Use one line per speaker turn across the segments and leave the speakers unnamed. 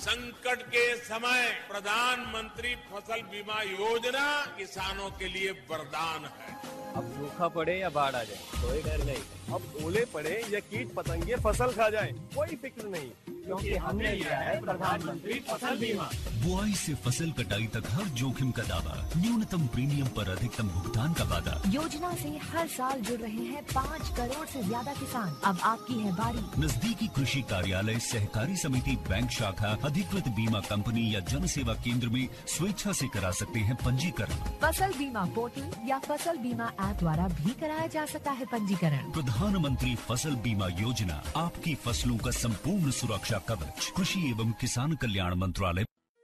संकट के समय प्रधानमंत्री फसल बीमा योजना किसानों के लिए वरदान है।
अब सूखा पड़े या बाढ़ आ जाए कोई डर नहीं। अब ओले पड़े या कीट पतंगे फसल खा जाए कोई फिक्र नहीं, क्योंकि हमने लिया है प्रधानमंत्री फसल बीमा।
बुआई से फसल कटाई तक हर जोखिम का दावा, न्यूनतम प्रीमियम पर अधिकतम भुगतान का वादा।
योजना से हर साल जुड़ रहे हैं 5 करोड़ से ज्यादा किसान। अब आपकी है बारी।
नजदीकी कृषि कार्यालय, सहकारी समिति, बैंक शाखा, अधिकृत बीमा कंपनी या जन सेवा केंद्र में स्वेच्छा से करा सकते हैं पंजीकरण।
फसल बीमा पोर्टल या फसल बीमा ऐप द्वारा भी कराया जा सकता है पंजीकरण।
प्रधानमंत्री फसल बीमा योजना, आपकी फसलों का संपूर्ण सुरक्षा कवच। कृषि एवं किसान कल्याण मंत्रालय।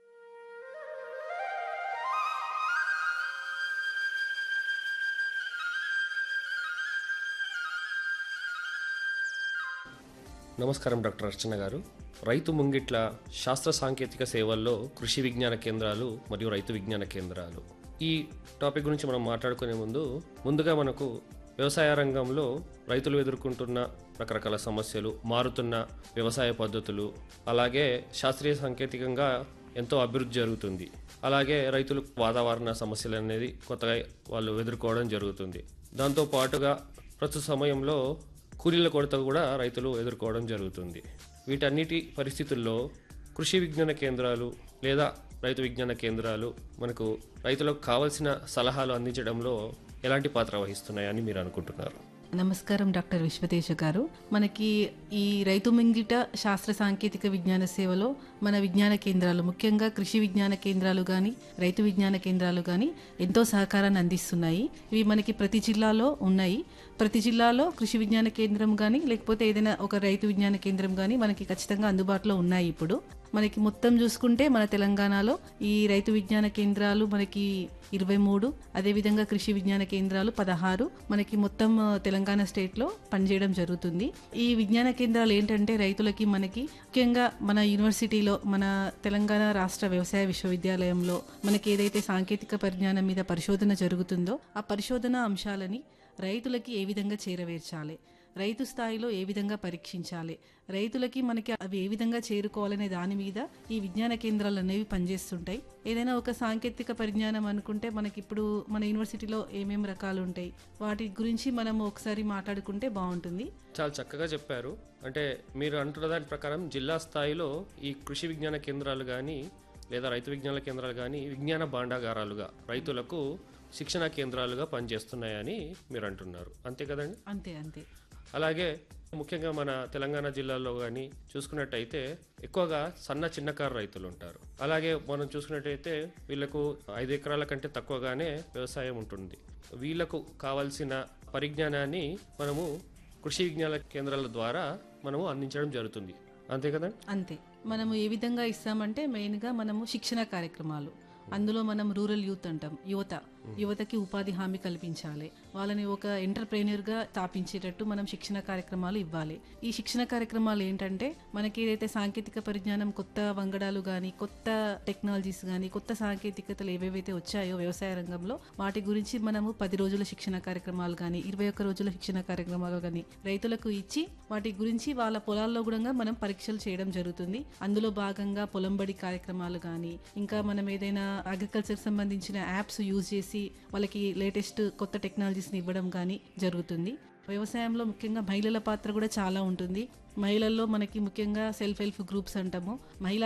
నమస్కారం డాక్టర్ అర్చన గారు. రైతు ముంగిట్ల శాస్త్ర సాంకేతిక సేవల్లో కృషి విజ్ఞాన కేంద్రాలు మరియు రైతు విజ్ఞాన కేంద్రాలు, ఈ టాపిక్ గురించి మనం మాట్లాడుకునే ముందుగా మనకు వ్యవసాయ రంగంలో రైతులు ఎదుర్కొంటున్న రకరకాల సమస్యలు, మారుతున్న వ్యవసాయ పద్ధతులు, అలాగే శాస్త్రీయ సాంకేతికంగా ఎంతో అభివృద్ధి జరుగుతుంది. అలాగే రైతులు వాతావరణ సమస్యలు అనేది కొత్తగా వాళ్ళు ఎదుర్కోవడం జరుగుతుంది. దాంతో పాటుగా ప్రస్తుత సమయంలో కూలీల కొరత కూడా రైతులు ఎదుర్కోవడం జరుగుతుంది. వీటన్నిటి పరిస్థితుల్లో కృషి విజ్ఞాన కేంద్రాలు లేదా రైతు విజ్ఞాన కేంద్రాలు మనకు రైతులకు కావాల్సిన సలహాలు అందించడంలో ఎలాంటి పాత్ర వహిస్తున్నాయని మీరు అనుకుంటున్నారు?
నమస్కారం డాక్టర్ విశ్వతేజ గారు. మనకి ఈ రైతు ముంగిట శాస్త్ర సాంకేతిక విజ్ఞాన సేవలో మన విజ్ఞాన కేంద్రాలు, ముఖ్యంగా కృషి విజ్ఞాన కేంద్రాలు కానీ రైతు విజ్ఞాన కేంద్రాలు కానీ ఎంతో సహకారాన్ని అందిస్తున్నాయి. ఇవి మనకి ప్రతి జిల్లాలో ఉన్నాయి. ప్రతి జిల్లాలో కృషి విజ్ఞాన కేంద్రం కానీ లేకపోతే ఏదైనా ఒక రైతు విజ్ఞాన కేంద్రం కానీ మనకి ఖచ్చితంగా అందుబాటులో ఉన్నాయి. ఇప్పుడు మనకి మొత్తం చూసుకుంటే మన తెలంగాణలో ఈ రైతు విజ్ఞాన కేంద్రాలు మనకి 23, అదేవిధంగా కృషి విజ్ఞాన కేంద్రాలు 16 మనకి మొత్తం తెలంగాణ స్టేట్లో పనిచేయడం జరుగుతుంది. ఈ విజ్ఞాన కేంద్రాలు ఏంటంటే రైతులకి మనకి ముఖ్యంగా మన యూనివర్సిటీలో, మన తెలంగాణ రాష్ట్ర వ్యవసాయ విశ్వవిద్యాలయంలో మనకి ఏదైతే సాంకేతిక పరిజ్ఞానం మీద పరిశోధన జరుగుతుందో ఆ పరిశోధన అంశాలని రైతులకి ఏ విధంగా చేరవేర్చాలి, రైతు స్థాయిలో ఏ విధంగా పరీక్షించాలి, రైతులకి మనకి అవి ఏ విధంగా చేరుకోవాలనే దాని మీద ఈ విజ్ఞాన కేంద్రాలు అనేవి పనిచేస్తుంటాయి. ఏదైనా ఒక సాంకేతిక పరిజ్ఞానం అనుకుంటే మనకి ఇప్పుడు మన యూనివర్సిటీలో ఏమేమి రకాలు ఉంటాయి, వాటి గురించి మనం ఒకసారి మాట్లాడుకుంటే బాగుంటుంది.
చాలా చక్కగా చెప్పారు. అంటే మీరు అంటున్న దాని ప్రకారం జిల్లా స్థాయిలో ఈ కృషి విజ్ఞాన కేంద్రాలు కానీ లేదా రైతు విజ్ఞాన కేంద్రాలు కానీ విజ్ఞాన భాండాగారాలుగా రైతులకు శిక్షణ కేంద్రాలుగా పనిచేస్తున్నాయని మీరు అంటున్నారు, అంతే కదండి?
అంతే అంతే.
అలాగే ముఖ్యంగా మన తెలంగాణ జిల్లాలో కానీ చూసుకున్నట్టయితే ఎక్కువగా చిన్నకారు రైతులు ఉంటారు. అలాగే మనం చూసుకున్నట్టయితే వీళ్ళకు 5 ఎకరాల కంటే తక్కువగానే వ్యవసాయం ఉంటుంది. వీళ్ళకు కావాల్సిన పరిజ్ఞానాన్ని మనము కృషి విజ్ఞాన కేంద్రాల ద్వారా మనము అందించడం జరుగుతుంది, అంతే కదండి?
అంతే. మనము ఏ విధంగా ఇస్తామంటే మెయిన్గా మనము శిక్షణ కార్యక్రమాలు, అందులో మనం రూరల్ యూత్ అంటాం, యువతకి ఉపాధి హామీ కల్పించాలి, వాళ్ళని ఒక ఎంటర్ప్రెన్యూర్గా స్థాపించేటట్టు మనం శిక్షణ కార్యక్రమాలు ఇవ్వాలి. ఈ శిక్షణ కార్యక్రమాలు ఏంటంటే మనకి ఏదైతే సాంకేతిక పరిజ్ఞానం, కొత్త వంగడాలు కానీ, కొత్త టెక్నాలజీస్ కానీ, కొత్త సాంకేతికతలు ఏవేవైతే వచ్చాయో వ్యవసాయ రంగంలో వాటి గురించి మనము 10 రోజుల శిక్షణ కార్యక్రమాలు కానీ 21 రోజుల శిక్షణ కార్యక్రమాలు కానీ రైతులకు ఇచ్చి వాటి గురించి వాళ్ళ పొలాల్లో కూడా మనం పరీక్షలు చేయడం జరుగుతుంది. అందులో భాగంగా పొలంబడి కార్యక్రమాలు కానీ, ఇంకా మనం ఏదైనా అగ్రికల్చర్ సంబంధించిన యాప్స్ యూజ్ చేసి వాళ్ళకి లేటెస్ట్ కొత్త టెక్నాలజీస్ని ఇవ్వడం కానీ జరుగుతుంది. వ్యవసాయంలో ముఖ్యంగా మహిళల పాత్ర కూడా చాలా ఉంటుంది. మహిళల్లో మనకి ముఖ్యంగా సెల్ఫ్ హెల్ప్ గ్రూప్స్ అంటాము, మహిళా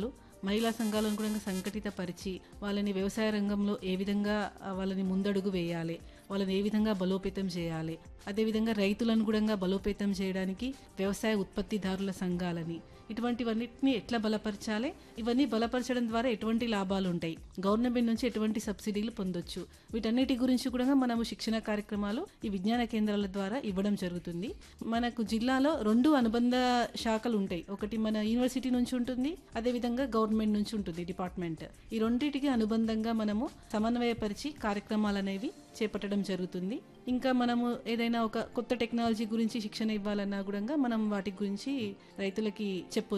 సంఘాలను కూడా సంఘటితపరిచి వాళ్ళని వ్యవసాయ రంగంలో ఏ విధంగా వాళ్ళని ముందడుగు వేయాలి, వాళ్ళని ఏ విధంగా బలోపేతం చేయాలి, అదేవిధంగా రైతులను కూడా బలోపేతం చేయడానికి వ్యవసాయ ఉత్పత్తిదారుల సంఘాలని, ఇటువంటివన్నిటిని ఎట్లా బలపరచాలి, ఇవన్నీ బలపరచడం ద్వారా ఎటువంటి లాభాలు ఉంటాయి, గవర్నమెంట్ నుంచి ఎటువంటి సబ్సిడీలు పొందొచ్చు, వీటన్నిటి గురించి కూడా మనము శిక్షణ కార్యక్రమాలు ఈ విజ్ఞాన కేంద్రాల ద్వారా ఇవ్వడం జరుగుతుంది. మనకు జిల్లాలో 2 అనుబంధ శాఖలు ఉంటాయి. ఒకటి మన యూనివర్సిటీ నుంచి ఉంటుంది, అదేవిధంగా గవర్నమెంట్ నుంచి ఉంటుంది డిపార్ట్మెంట్. ఈ రెండింటికి అనుబంధంగా మనము సమన్వయపరిచి కార్యక్రమాలు అనేవి చేపట్టడం జరుగుతుంది. ఇంకా మనము ఏదైనా ఒక కొత్త టెక్నాలజీ గురించి శిక్షణ ఇవ్వాలన్నా కూడా మనం వాటి గురించి రైతులకి చెప్పొచ్చు.